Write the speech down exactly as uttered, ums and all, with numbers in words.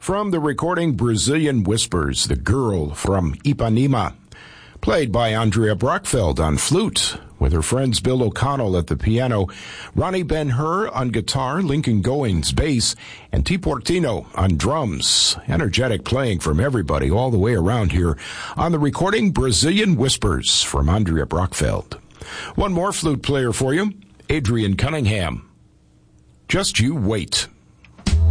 From the recording Brazilian Whispers, The Girl from Ipanema, played by Andrea Brockfeld on flute, with her friends Bill O'Connell at the piano, Ronnie Ben-Hur on guitar, Lincoln Goings bass, and T. Portino on drums. Energetic playing from everybody all the way around here on the recording Brazilian Whispers from Andrea Brockfeld. One more flute player for you, Adrian Cunningham. Just You Wait.